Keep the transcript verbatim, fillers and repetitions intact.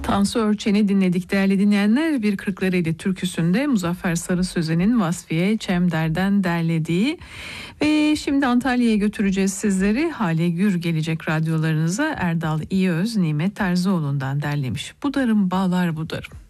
Tansu Örçen'i dinledik değerli dinleyenler. Bir Kırklareli türküsünde Muzaffer Sarı Sözen'in Vasfiye Çemder'den derlediği. Ve şimdi Antalya'ya götüreceğiz sizleri. Hale Gür gelecek radyolarınıza. Erdal İyiöz Nimet Terzioğlu'ndan derlemiş. Budarım bağlar budarım.